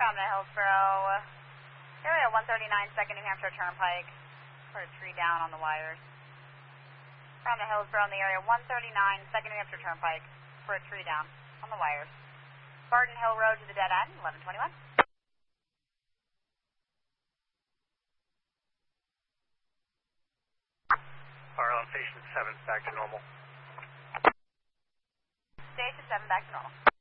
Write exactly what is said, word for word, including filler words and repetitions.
From the Hillsborough, area one thirty-nine, second New Hampshire Turnpike, for a tree down on the wires. From the Hillsborough in the area one thirty-nine, second New Hampshire Turnpike, for a tree down on the wires. Barton Hill Road to the dead end, eleven twenty-one. R L on station seven, back to normal. Station seven, back to normal.